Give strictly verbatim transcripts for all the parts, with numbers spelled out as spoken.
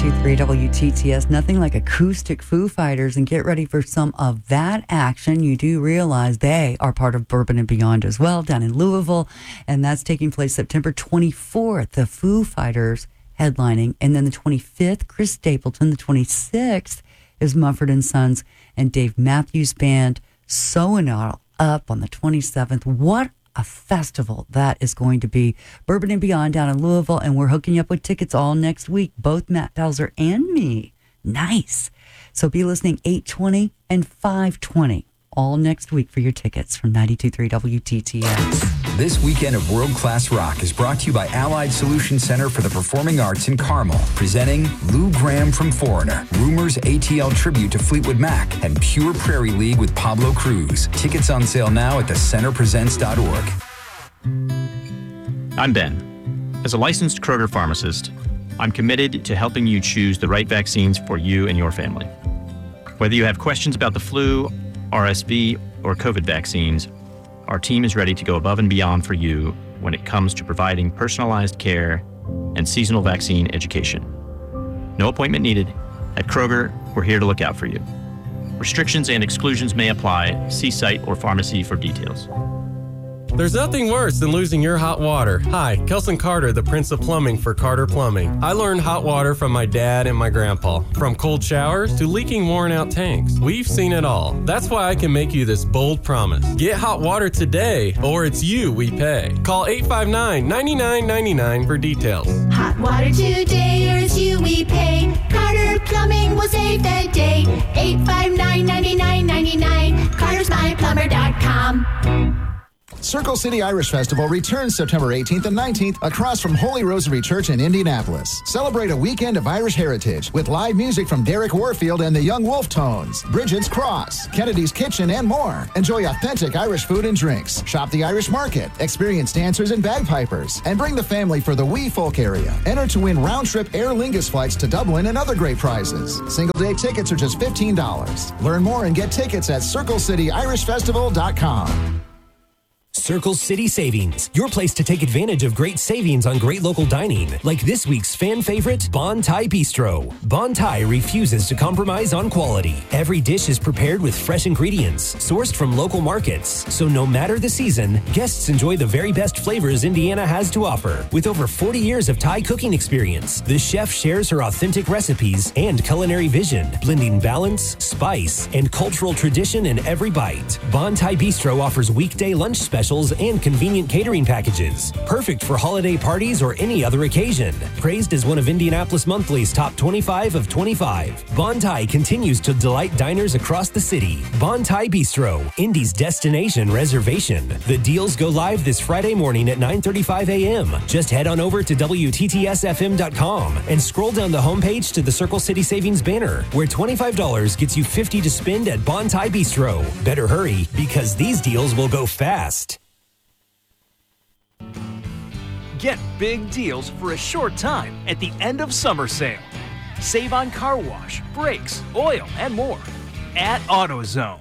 ninety-two point three W T T S. Nothing like acoustic Foo Fighters, and get ready for some of that action. You do realize they are part of Bourbon and Beyond as well down in Louisville, and that's taking place September twenty-fourth. The Foo Fighters headlining, and then the twenty-fifth, Chris Stapleton. The twenty-sixth is Mumford and Sons and Dave Matthews Band. Sewing All Up on the twenty-seventh. What a festival that is going to be. Bourbon and Beyond down in Louisville, and we're hooking you up with tickets all next week, both Matt Falzer and me. Nice. So be listening eight twenty and five twenty all next week for your tickets from ninety-two point three W T T S. This weekend of World Class Rock is brought to you by Allied Solution Center for the Performing Arts in Carmel, presenting Lou Graham from Foreigner, Rumors A T L tribute to Fleetwood Mac, and Pure Prairie League with Pablo Cruz. Tickets on sale now at the center presents dot org. I'm Ben. As a licensed Kroger pharmacist, I'm committed to helping you choose the right vaccines for you and your family. Whether you have questions about the flu, R S V, or COVID vaccines, our team is ready to go above and beyond for you when it comes to providing personalized care and seasonal vaccine education. No appointment needed. At Kroger, we're here to look out for you. Restrictions and exclusions may apply. See site or pharmacy for details. There's nothing worse than losing your hot water. Hi, Kelson Carter, the Prince of Plumbing for Carter Plumbing. I learned hot water from my dad and my grandpa. From cold showers to leaking worn-out tanks. We've seen it all. That's why I can make you this bold promise. Get hot water today, or it's you we pay. Call eight five nine, nine nine nine nine for details. Hot water today, or it's you we pay. Carter Plumbing will save the day. eight five nine, nine nine nine nine. carters my plumber dot com. Circle City Irish Festival returns September eighteenth and nineteenth across from Holy Rosary Church in Indianapolis. Celebrate a weekend of Irish heritage with live music from Derek Warfield and the Young Wolf Tones, Bridget's Cross, Kennedy's Kitchen, and more. Enjoy authentic Irish food and drinks. Shop the Irish market, experience dancers and bagpipers, and bring the family for the wee folk area. Enter to win round-trip Aer Lingus flights to Dublin and other great prizes. Single-day tickets are just fifteen dollars. Learn more and get tickets at circle city irish festival dot com. Circle City Savings, your place to take advantage of great savings on great local dining, like this week's fan favorite, Bon Thai Bistro. Bon Thai refuses to compromise on quality. Every dish is prepared with fresh ingredients, sourced from local markets. So no matter the season, guests enjoy the very best flavors Indiana has to offer. With over forty years of Thai cooking experience, the chef shares her authentic recipes and culinary vision, blending balance, spice, and cultural tradition in every bite. Bon Thai Bistro offers weekday lunch specials and convenient catering packages. Perfect for holiday parties or any other occasion. Praised as one of Indianapolis Monthly's top twenty-five of twenty-five. Bon Thai continues to delight diners across the city. Bon Thai Bistro, Indy's destination reservation. The deals go live this Friday morning at nine thirty-five a.m. Just head on over to W T T S F M dot com and scroll down the homepage to the Circle City Savings banner, where twenty-five dollars gets you fifty dollars to spend at Bon Thai Bistro. Better hurry, because these deals will go fast. Get big deals for a short time at the end of summer sale. Save on car wash, brakes, oil, and more at AutoZone.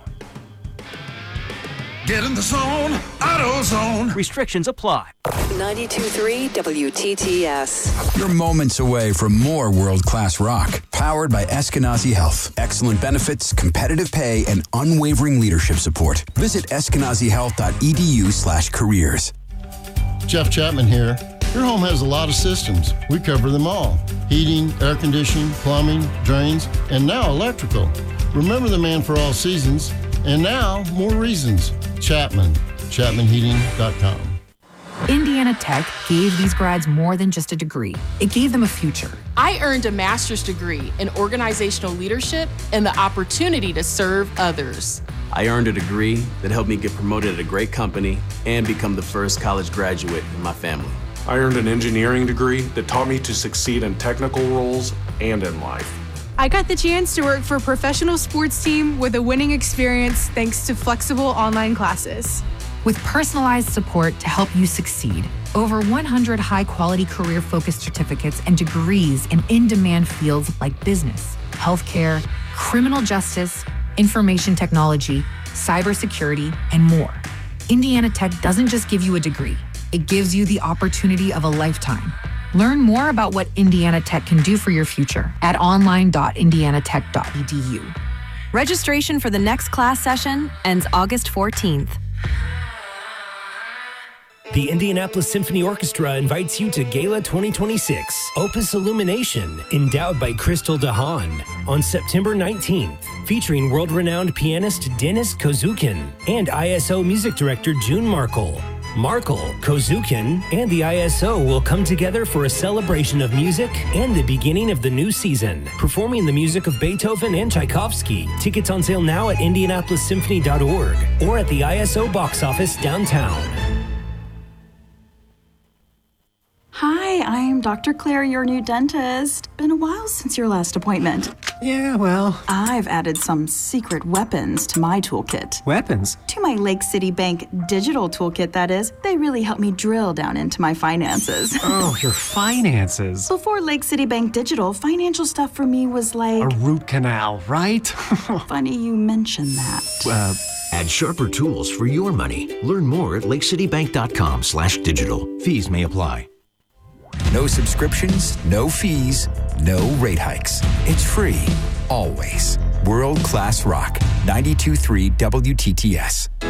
Get in the zone, AutoZone. Restrictions apply. ninety-two point three W T T S. You're moments away from more world-class rock. Powered by Eskenazi Health. Excellent benefits, competitive pay, and unwavering leadership support. Visit eskenazi health dot e d u slash careers. Jeff Chapman here. Your home has a lot of systems. We cover them all. Heating, air conditioning, plumbing, drains, and now electrical. Remember the man for all seasons, and now more reasons. Chapman. Chapman Heating dot com. Indiana Tech gave these grads more than just a degree. It gave them a future. I earned a master's degree in organizational leadership and the opportunity to serve others. I earned a degree that helped me get promoted at a great company and become the first college graduate in my family. I earned an engineering degree that taught me to succeed in technical roles and in life. I got the chance to work for a professional sports team with a winning experience thanks to flexible online classes. With personalized support to help you succeed. Over one hundred high-quality career-focused certificates and degrees in in-demand fields like business, healthcare, criminal justice, information technology, cybersecurity, and more. Indiana Tech doesn't just give you a degree. It gives you the opportunity of a lifetime. Learn more about what Indiana Tech can do for your future at online dot indiana tech dot e d u. Registration for the next class session ends August fourteenth. The Indianapolis Symphony Orchestra invites you to Gala twenty twenty-six, Opus Illumination, endowed by Crystal DeHaan, on September nineteenth, featuring world-renowned pianist Denis Kozukin and I S O music director June Markle. Markle, Kozukin, and the I S O will come together for a celebration of music and the beginning of the new season, performing the music of Beethoven and Tchaikovsky. Tickets on sale now at indianapolis symphony dot org or at the I S O box office downtown. Hi, I'm Doctor Claire, your new dentist. Been a while since your last appointment. Yeah, well... I've added some secret weapons to my toolkit. Weapons? To my Lake City Bank digital toolkit, that is. They really help me drill down into my finances. Oh, your finances. Before Lake City Bank Digital, financial stuff for me was like... a root canal, right? Funny you mention that. Uh... Add sharper tools for your money. Learn more at lake city bank dot com slash digital. Fees may apply. No subscriptions, no fees, no rate hikes. It's free, always. World Class Rock, ninety-two point three W T T S.